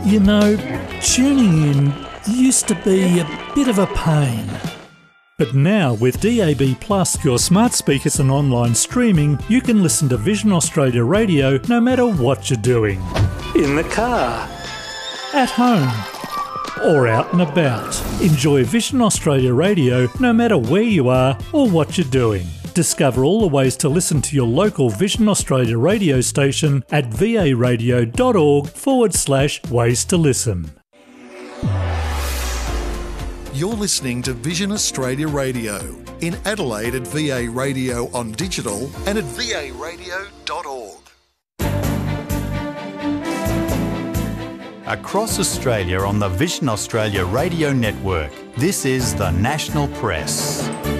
You know, tuning in used to be a bit of a pain. But now with DAB+, your smart speakers and online streaming, you can listen to Vision Australia Radio no matter what you're doing. In the car, at home, or out and about. Enjoy Vision Australia Radio no matter where you are or what you're doing. Discover all the ways to listen to your local Vision Australia radio station at varadio.org/ways to listen. You're listening to Vision Australia Radio in Adelaide at VA Radio on digital and at varadio.org. Across Australia on the Vision Australia Radio Network, this is The National Press.